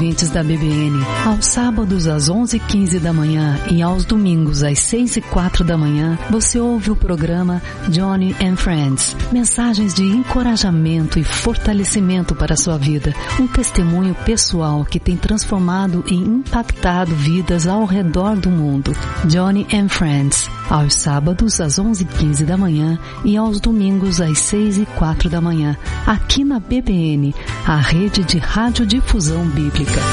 ouvintes da BBN. Aos sábados às 11h15 da manhã e aos domingos às 6h04 da manhã, você ouve o programa Johnny and Friends. Mensagens de encorajamento e fortalecimento para a sua vida. Um testemunho pessoal que tem transformado e impactado vidas ao redor do mundo. Johnny and Friends. Aos sábados às 11h15 da manhã e aos domingos às 6h04 da manhã. Aqui na BBN, a rede de radiodifusão bíblica.